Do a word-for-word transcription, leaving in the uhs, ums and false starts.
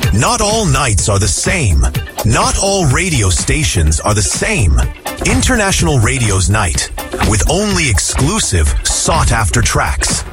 Not all nights are the same. Not all radio stations are the same. International Radio's night, with only exclusive, sought-after tracks.